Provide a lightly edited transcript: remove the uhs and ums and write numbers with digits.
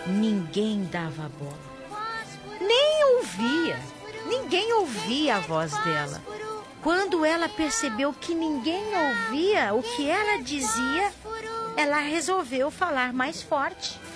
ninguém dava bola. Nem ouvia. Ninguém ouvia a voz dela. Quando ela percebeu que ninguém ouvia o que ela dizia, ela resolveu falar mais forte.